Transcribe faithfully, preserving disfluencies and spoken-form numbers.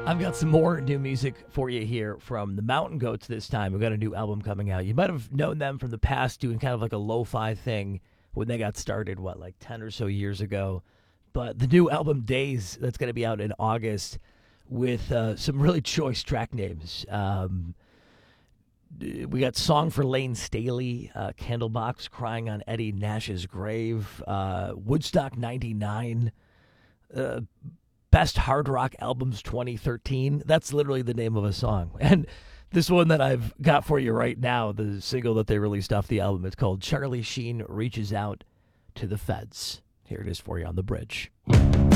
I've got some more new music for you here from the Mountain Goats this time. We've got a new album coming out. You might have known them from the past doing kind of like a lo-fi thing when they got started, what, like ten or so years ago. But the new album, Days, that's going to be out in August with uh, some really choice track names. Um, we got Song for Lane Staley, uh, Candlebox, Crying on Eddie Nash's Grave, uh, Woodstock ninety-nine, uh, Best Hard Rock Albums twenty thirteen. That's literally the name of a song. And this one that I've got for you right now, the single that they released off the album, it's called Charlie Sheen Reaches Out to the Feds. Here it is for you on The Bridge.